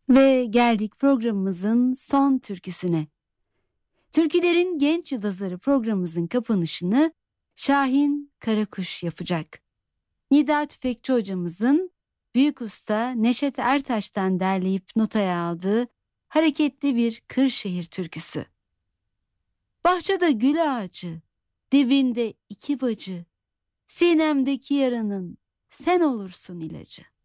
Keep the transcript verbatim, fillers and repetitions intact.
Ve geldik programımızın son türküsüne. Türkülerin Genç Yıldızları programımızın kapanışını Şahin Karakuş yapacak. Nida Tüfekçi hocamızın büyük usta Neşet Ertaş'tan derleyip notaya aldığı hareketli bir Kırşehir türküsü. Bahçede gül ağacı, dibinde iki bacı, sinemdeki yaranın sen olursun ilacı.